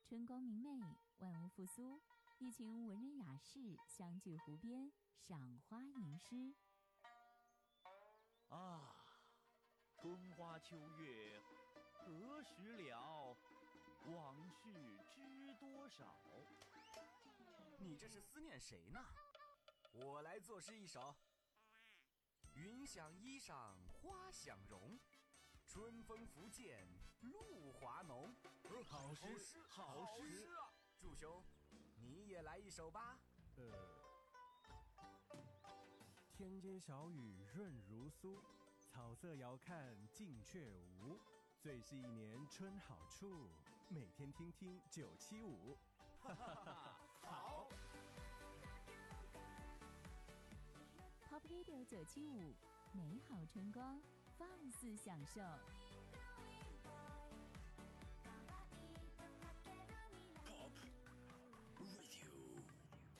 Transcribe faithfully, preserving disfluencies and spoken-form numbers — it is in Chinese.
春光明媚，万物复苏，一群文人雅士相聚湖边，赏花吟诗。 啊，春花秋月何时了？往事知多少？ 你这是思念谁呢？我来作诗一首。云想衣裳花想容，春风拂槛露华浓。 好诗，好诗啊！祝兄，你也来一首吧。 呃，天街小雨润如酥，草色遥看近却无。最是一年春好处，每天听听九七五。 哈哈哈，好。 Pop Radio 九七五，美好春光，放肆享受。